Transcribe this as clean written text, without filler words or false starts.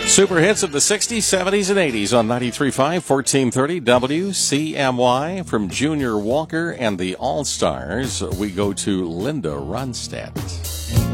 Super hits of the 60s, 70s, and 80s on 93.5, 1430 WCMY. From Junior Walker and the All-Stars, we go to Linda Ronstadt.